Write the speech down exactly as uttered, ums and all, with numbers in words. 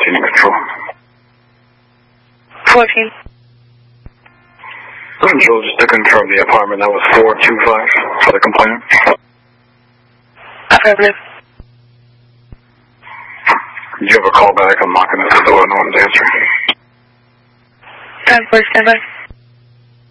fourteen in control. fourteen. Control, just to confirm the apartment, that was four two five for the complainant. Affirmative. Did you have a call back? I'm knocking at the door, no one's answering. Time for standby.